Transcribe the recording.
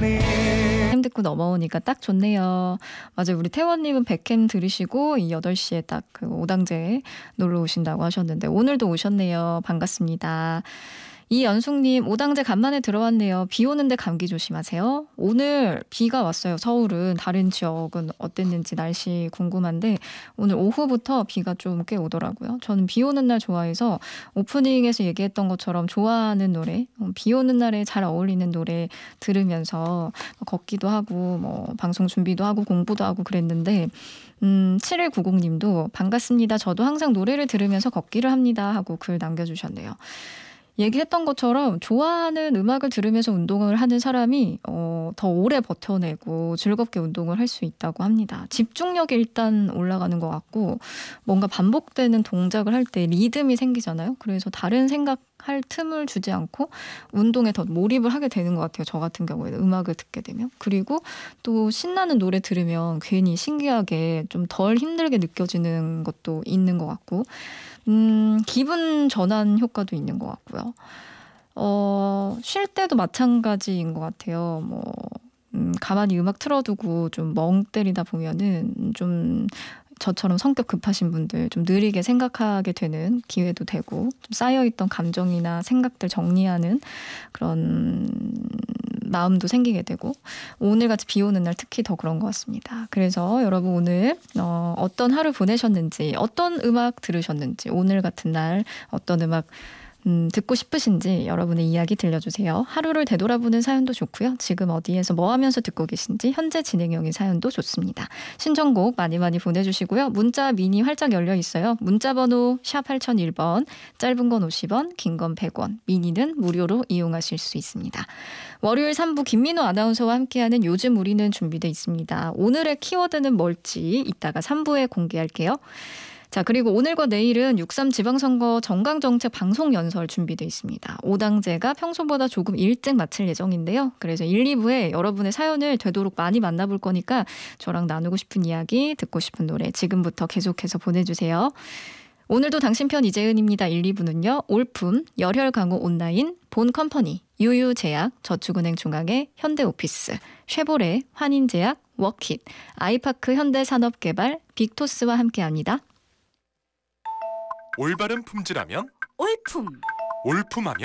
캠 듣고 넘어오니까 딱 좋네요. 맞아요. 우리 태원님은 백캠 들으시고 이 8시에 딱 그 오당제 놀러 오신다고 하셨는데 오늘도 오셨네요. 반갑습니다. 이연숙님, 오당제 간만에 들어왔네요. 비 오는데 감기 조심하세요. 오늘 비가 왔어요. 서울은. 다른 지역은 어땠는지 날씨 궁금한데 오늘 오후부터 비가 좀 꽤 오더라고요. 저는 비 오는 날 좋아해서 오프닝에서 얘기했던 것처럼 좋아하는 노래, 비 오는 날에 잘 어울리는 노래 들으면서 걷기도 하고 뭐 방송 준비도 하고 공부도 하고 그랬는데 7190님도 반갑습니다. 저도 항상 노래를 들으면서 걷기를 합니다 하고 글 남겨주셨네요. 얘기했던 것처럼 좋아하는 음악을 들으면서 운동을 하는 사람이 더 오래 버텨내고 즐겁게 운동을 할 수 있다고 합니다. 집중력이 일단 올라가는 것 같고 뭔가 반복되는 동작을 할 때 리듬이 생기잖아요. 그래서 다른 생각할 틈을 주지 않고 운동에 더 몰입을 하게 되는 것 같아요. 저 같은 경우에는 음악을 듣게 되면. 그리고 또 신나는 노래 들으면 괜히 신기하게 좀 덜 힘들게 느껴지는 것도 있는 것 같고 기분 전환 효과도 있는 것 같고요. 쉴 때도 마찬가지인 것 같아요. 가만히 음악 틀어두고 좀 멍 때리다 보면은 좀 저처럼 성격 급하신 분들 좀 느리게 생각하게 되는 기회도 되고 좀 쌓여있던 감정이나 생각들 정리하는 그런 마음도 생기게 되고 오늘같이 비 오는 날 특히 더 그런 것 같습니다. 그래서 여러분 오늘 어떤 하루 보내셨는지 어떤 음악 들으셨는지 오늘 같은 날 어떤 음악 듣고 싶으신지 여러분의 이야기 들려주세요. 하루를 되돌아보는 사연도 좋고요. 지금 어디에서 뭐 하면서 듣고 계신지 현재 진행형인 사연도 좋습니다. 신청곡 많이 많이 보내주시고요. 문자 미니 활짝 열려 있어요. 문자번호 샵 8001번, 짧은 건 50원, 긴 건 100원, 미니는 무료로 이용하실 수 있습니다. 월요일 3부 김민호 아나운서와 함께하는 요즘 우리는 준비되어 있습니다. 오늘의 키워드는 뭘지 이따가 3부에 공개할게요. 자, 그리고 오늘과 내일은 6.3 지방선거 정강정책 방송 연설 준비되어 있습니다. 오당제가 평소보다 조금 일찍 마칠 예정인데요. 그래서 1, 2부에 여러분의 사연을 되도록 많이 만나볼 거니까 저랑 나누고 싶은 이야기, 듣고 싶은 노래 지금부터 계속해서 보내주세요. 오늘도 당신 편 이재은입니다. 1, 2부는요. 올품, 열혈강호 온라인, 본컴퍼니, 유유제약, 저축은행 중앙회, 현대오피스, 쉐보레, 환인제약, 워킷, 아이파크 현대산업개발, 빅토스와 함께합니다. 올바른 품질하면 올품. 올품하면